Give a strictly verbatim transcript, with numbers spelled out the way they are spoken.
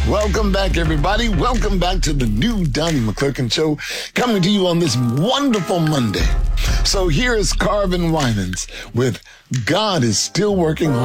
Welcome back, everybody. Welcome back to the new Donnie McClurkin Show, coming to you on this wonderful Monday. So here is Carvin Winans with God is Still Working